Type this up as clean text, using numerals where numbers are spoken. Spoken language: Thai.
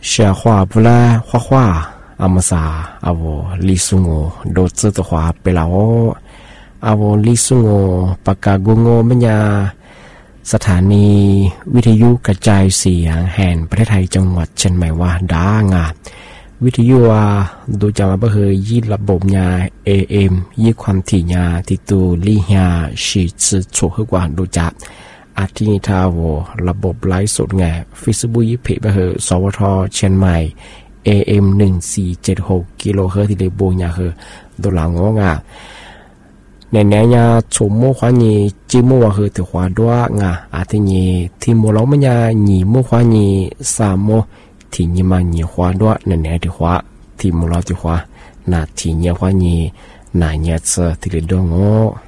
เสียขวาปุละขวาอามาซาอาวลิซุงโอโดดซึตัวขวาไปแล้วอาวลิซุงโอปากกากุงโอมัญญาสถานีวิทยุกระจายเสียงแห่งประเทศไทยจังหวัดเชียงใหม่ว่าดางาวิทยุว่าดูจามาเบอร์ยี่ระบบยา AM ยี่ความถี่ยาที่ตูลี่ยาชีสืบโชว์กว่าดูจับอาทิตย์ทาวระบบไลฟ์สดไงฟิสบุยเพจเบอร์สวทเชียงใหม่ AM 1476กิโลเฮิรตซ์ที่ได้บูญาคือดูหลังงงาในแนวยาชมโมควานีจิโมว่าคือถือว่าด้วยงาอาทินี้ที่โมล้อมันยาหนีโมควานีสามโมที่นี่มาหนีควาด้วยในแนวที่ว่าที่โมล้อที่ว่านาที่เนี่ยควานีนาเนี่ยเจอที่เดือดงอ